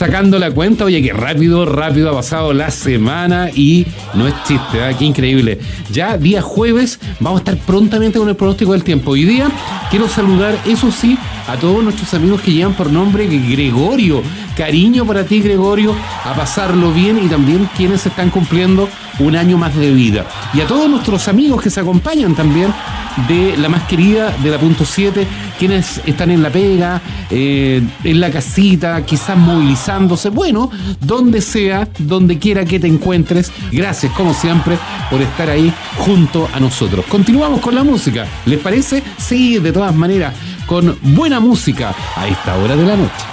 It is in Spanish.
sacando la cuenta. Oye, que rápido ha pasado la semana y no es chiste, ¿eh? Qué increíble. Ya día jueves vamos a estar prontamente con el pronóstico del tiempo. Hoy día quiero saludar, eso sí, a todos nuestros amigos que llevan por nombre Gregorio. Cariño para ti, Gregorio, a pasarlo bien, y también quienes están cumpliendo un año más de vida. Y a todos nuestros amigos que se acompañan también de la más querida, de la punto 7, quienes están en la pega, en la casita, quizás movilizándose, bueno, donde sea, donde quiera que te encuentres. Gracias, como siempre, por estar ahí junto a nosotros. Continuamos con la música, ¿les parece? Sí, de todas maneras, con buena música a esta hora de la noche.